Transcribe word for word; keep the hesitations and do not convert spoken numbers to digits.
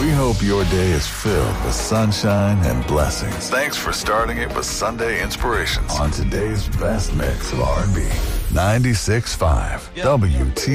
We hope your day is filled with sunshine and blessings. Thanks for starting it with Sunday Inspirations on today's best mix of R and B. ninety-six point five W T